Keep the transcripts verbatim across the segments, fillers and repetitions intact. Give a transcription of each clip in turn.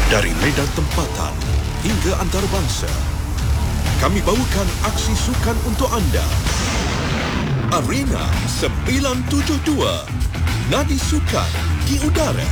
Dari medan tempatan hingga antarabangsa, kami bawakan aksi sukan untuk anda. Arena sembilan tujuh dua, nadi sukan di udara.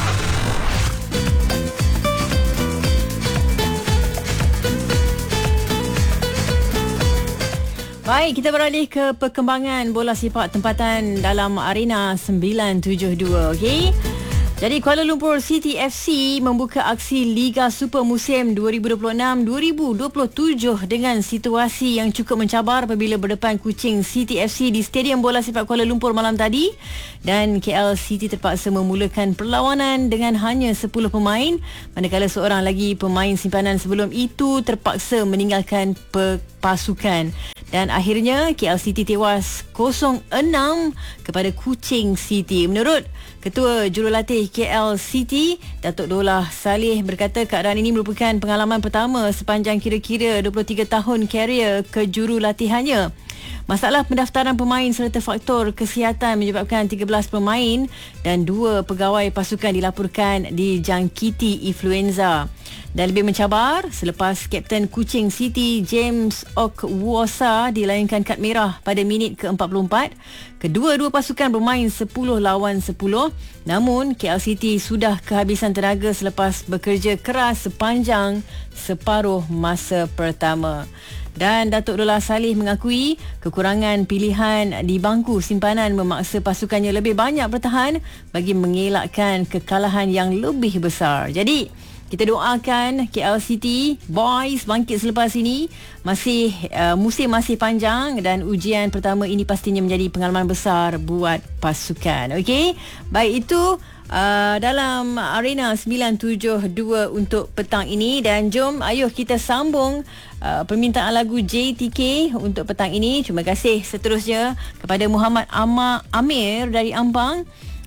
Baik, kita beralih ke perkembangan bola sepak tempatan dalam Arena sembilan tujuh dua, okey? Jadi Kuala Lumpur City F C membuka aksi Liga Super musim dua ribu dua puluh enam dua ribu dua puluh tujuh dengan situasi yang cukup mencabar apabila berdepan Kuching City F C di Stadium Bola Sepak Kuala Lumpur malam tadi, dan K L City terpaksa memulakan perlawanan dengan hanya sepuluh pemain, manakala seorang lagi pemain simpanan sebelum itu terpaksa meninggalkan pasukan. Dan akhirnya K L City tewas kosong enam kepada Kuching City. Menurut Ketua Jurulatih K L City, Datuk Dolah Saleh berkata keadaan ini merupakan pengalaman pertama sepanjang kira-kira dua puluh tiga tahun karier kejurulatihannya. Masalah pendaftaran pemain serta faktor kesihatan menyebabkan tiga belas pemain dan dua pegawai pasukan dilaporkan dijangkiti influenza. Dan lebih mencabar, selepas Kapten Kuching City James Okwuosa dilayangkan kad merah pada minit ke empat puluh empat, kedua-dua pasukan bermain sepuluh lawan sepuluh. Namun K L City sudah kehabisan tenaga selepas bekerja keras sepanjang separuh masa pertama. Dan Datuk Dolah Saleh mengakui kekurangan pilihan di bangku simpanan memaksa pasukannya lebih banyak bertahan bagi mengelakkan kekalahan yang lebih besar. Jadi kita doakan K L City Boys bangkit selepas ini. Masih uh, musim masih panjang dan ujian pertama ini pastinya menjadi pengalaman besar buat pasukan. Okey, baik itu uh, dalam Arena sembilan tujuh dua untuk petang ini. Dan jom ayuh kita sambung uh, permintaan lagu J T K untuk petang ini. Terima kasih seterusnya kepada Muhammad Ama Amir dari Ampang.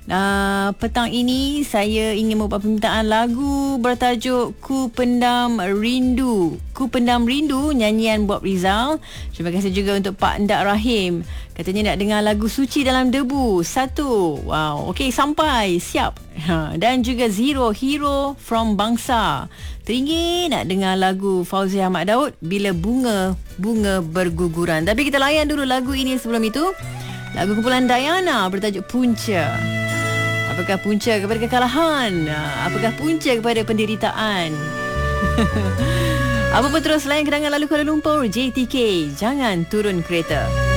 Uh, petang ini saya ingin membuat permintaan lagu bertajuk Ku Pendam Rindu. Ku Pendam Rindu, nyanyian Bob Rizal. Terima kasih juga untuk Pak Ndak Rahim. Katanya nak dengar lagu Suci Dalam Debu. Satu. Wow. Okey, sampai. Siap. Ha. Dan juga Zero Hero from Bangsa. Teringin nak dengar lagu Fauzi Ahmad Daud, Bila Bunga Bunga Berguguran. Tapi kita layan dulu lagu ini sebelum itu. Lagu kumpulan Diana bertajuk Punca. Apakah punca kepada kekalahan? Apakah punca kepada penderitaan? Apa pun terus layan kedangan lalu Kuala Lumpur J T K. Jangan turun kereta.